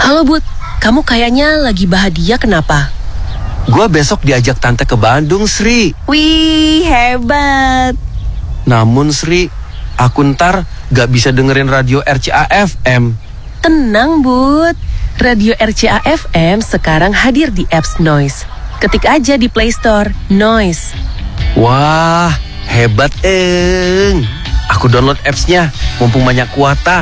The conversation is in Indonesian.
Halo Bud, kamu kayaknya lagi bahagia kenapa? Gua besok diajak tante ke Bandung, Sri. Wih, hebat. Namun Sri, aku ntar gak bisa dengerin radio RCA FM. Tenang Bud, radio RCA FM sekarang hadir di apps Noise. Ketik aja di Play Store, Noise. Wah, hebat, Eng. Aku download apps-nya, mumpung banyak kuota.